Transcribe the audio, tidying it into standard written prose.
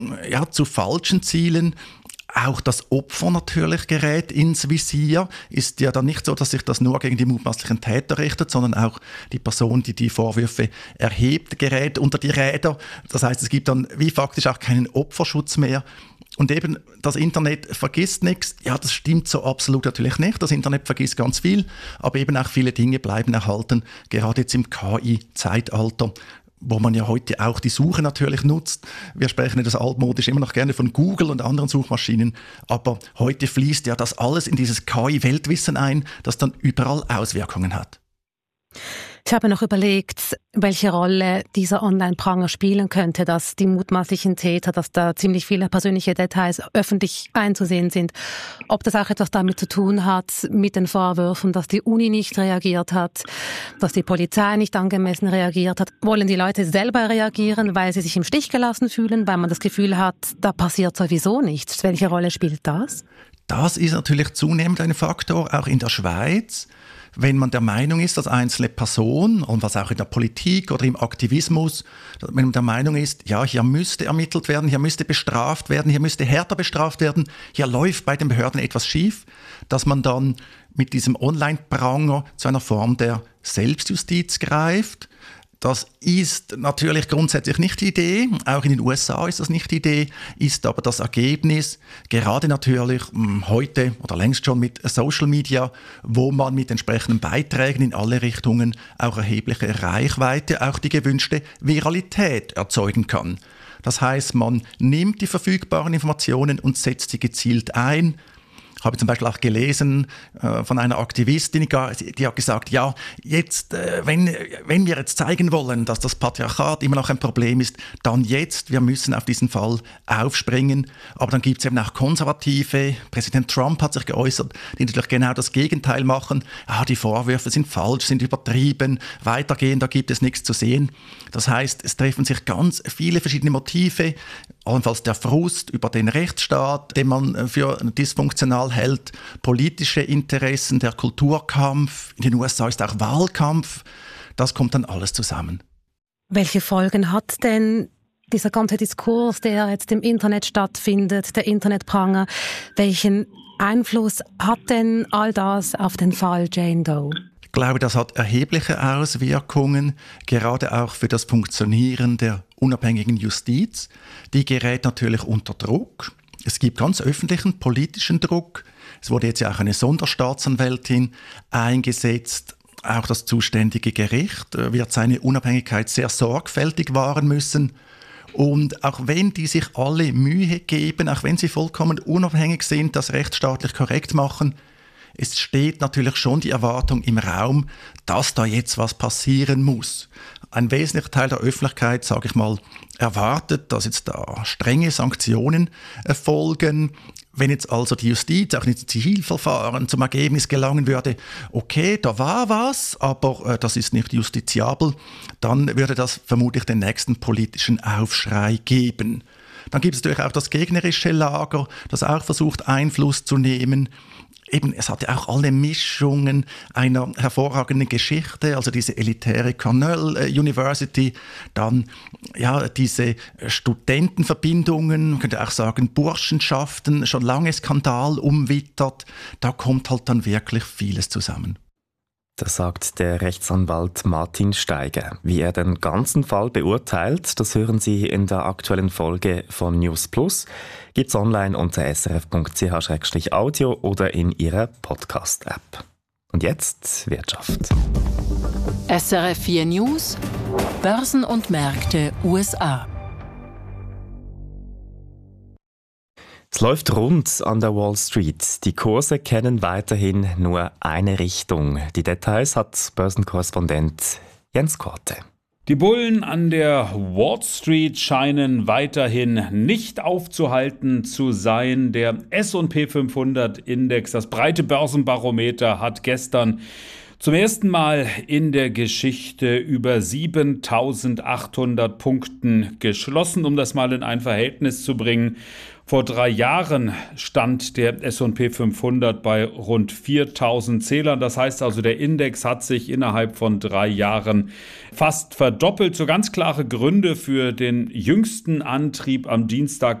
zu falschen Zielen. Auch das Opfer natürlich gerät ins Visier. Ist ja dann nicht so, dass sich das nur gegen die mutmaßlichen Täter richtet, sondern auch die Person, die die Vorwürfe erhebt, gerät unter die Räder. Das heißt, es gibt dann wie faktisch auch keinen Opferschutz mehr. Und eben, das Internet vergisst nichts. Ja, das stimmt so absolut natürlich nicht. Das Internet vergisst ganz viel, aber eben auch viele Dinge bleiben erhalten, gerade jetzt im KI-Zeitalter, wo man ja heute auch die Suche natürlich nutzt. Wir sprechen ja das altmodisch immer noch gerne von Google und anderen Suchmaschinen, aber heute fließt ja das alles in dieses KI-Weltwissen ein, das dann überall Auswirkungen hat. Ich habe noch überlegt, welche Rolle dieser Online-Pranger spielen könnte, dass die mutmaßlichen Täter, dass da ziemlich viele persönliche Details öffentlich einzusehen sind. Ob das auch etwas damit zu tun hat, mit den Vorwürfen, dass die Uni nicht reagiert hat, dass die Polizei nicht angemessen reagiert hat. Wollen die Leute selber reagieren, weil sie sich im Stich gelassen fühlen, weil man das Gefühl hat, da passiert sowieso nichts? Welche Rolle spielt das? Das ist natürlich zunehmend ein Faktor, auch in der Schweiz. Wenn man der Meinung ist, als einzelne Person, und was auch in der Politik oder im Aktivismus, wenn man der Meinung ist, ja, hier müsste ermittelt werden, hier müsste bestraft werden, hier müsste härter bestraft werden, hier läuft bei den Behörden etwas schief, dass man dann mit diesem Online-Pranger zu einer Form der Selbstjustiz greift. Das ist natürlich grundsätzlich nicht die Idee, auch in den USA ist das nicht die Idee, ist aber das Ergebnis, gerade natürlich heute oder längst schon mit Social Media, wo man mit entsprechenden Beiträgen in alle Richtungen auch erhebliche Reichweite, auch die gewünschte Viralität erzeugen kann. Das heißt, man nimmt die verfügbaren Informationen und setzt sie gezielt ein. Ich habe zum Beispiel auch gelesen von einer Aktivistin, die hat gesagt, ja, jetzt, wenn wir jetzt zeigen wollen, dass das Patriarchat immer noch ein Problem ist, dann jetzt, wir müssen auf diesen Fall aufspringen. Aber dann gibt es eben auch Konservative, Präsident Trump hat sich geäußert, die natürlich genau das Gegenteil machen. Die Vorwürfe sind falsch, sind übertrieben, weitergehen, da gibt es nichts zu sehen. Das heißt, es treffen sich ganz viele verschiedene Motive, allenfalls der Frust über den Rechtsstaat, den man für dysfunktional hält, politische Interessen, der Kulturkampf, in den USA ist auch Wahlkampf, das kommt dann alles zusammen. Welche Folgen hat denn dieser ganze Diskurs, der jetzt im Internet stattfindet, der Internetpranger, welchen Einfluss hat denn all das auf den Fall Jane Doe? Ich glaube, das hat erhebliche Auswirkungen, gerade auch für das Funktionieren der unabhängigen Justiz. Die gerät natürlich unter Druck. Es gibt ganz öffentlichen politischen Druck. Es wurde jetzt ja auch eine Sonderstaatsanwältin eingesetzt. Auch das zuständige Gericht wird seine Unabhängigkeit sehr sorgfältig wahren müssen. Und auch wenn die sich alle Mühe geben, auch wenn sie vollkommen unabhängig sind, das rechtsstaatlich korrekt machen, es steht natürlich schon die Erwartung im Raum, dass da jetzt was passieren muss. Ein wesentlicher Teil der Öffentlichkeit, sage ich mal, erwartet, dass jetzt da strenge Sanktionen erfolgen. Wenn jetzt also die Justiz auch in den Zivilverfahren zum Ergebnis gelangen würde, okay, da war was, aber das ist nicht justiziabel, dann würde das vermutlich den nächsten politischen Aufschrei geben. Dann gibt es natürlich auch das gegnerische Lager, das auch versucht, Einfluss zu nehmen. Eben, es hatte auch alle Mischungen einer hervorragenden Geschichte, also diese elitäre Cornell University, dann ja diese Studentenverbindungen, man könnte auch sagen Burschenschaften, schon lange Skandal umwittert, da kommt halt dann wirklich vieles zusammen. Das sagt der Rechtsanwalt Martin Steiger. Wie er den ganzen Fall beurteilt, das hören Sie in der aktuellen Folge von News Plus. Gibt's online unter srf.ch/audio oder in Ihrer Podcast-App. Und jetzt Wirtschaft. SRF 4 News, Börsen und Märkte USA. Es läuft rund an der Wall Street. Die Kurse kennen weiterhin nur eine Richtung. Die Details hat Börsenkorrespondent Jens Korte. Die Bullen an der Wall Street scheinen weiterhin nicht aufzuhalten zu sein. Der S&P 500 Index, das breite Börsenbarometer, hat gestern Zum ersten Mal in der Geschichte über 7.800 Punkten geschlossen, um das mal in ein Verhältnis zu bringen. Vor 3 Jahren stand der S&P 500 bei rund 4.000 Zählern. Das heißt also, der Index hat sich innerhalb von 3 Jahren fast verdoppelt. So ganz klare Gründe für den jüngsten Antrieb am Dienstag